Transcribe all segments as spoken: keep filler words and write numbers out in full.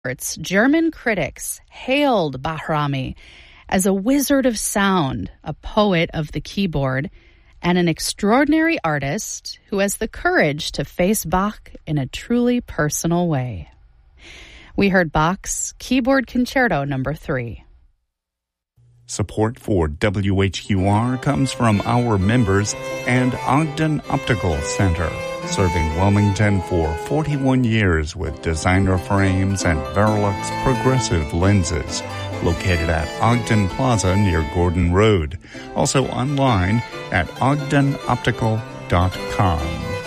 German critics hailed Bahrami as a wizard of sound, a poet of the keyboard, and an extraordinary artist who has the courage to face Bach in a truly personal way. We heard Bach's Keyboard Concerto number three. Support for W H Q R comes from our members and Ogden Optical Center, serving Wilmington for forty-one years with designer frames and Verilux progressive lenses. Located at Ogden Plaza near Gordon Road. Also online at ogden optical dot com.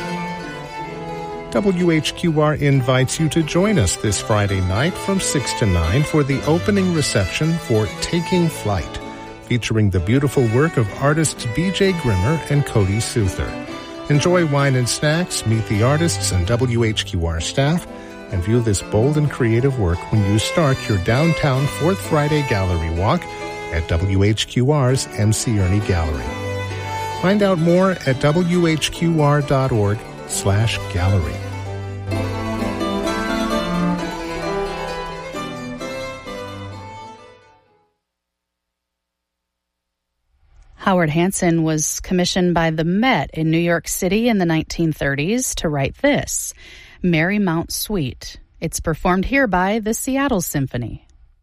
W H Q R invites you to join us this Friday night from six to nine for the opening reception for Taking Flight, featuring the beautiful work of artists B J Grimmer and Cody Souther. Enjoy wine and snacks, meet the artists and W H Q R staff, and view this bold and creative work when you start your downtown Fourth Friday Gallery Walk at W H Q R's M C Ernie Gallery. Find out more at W H Q R dot org slash gallery. Howard Hanson was commissioned by the Met in New York City in the nineteen thirties to write this, Merry Mount Suite. It's performed here by the Seattle Symphony.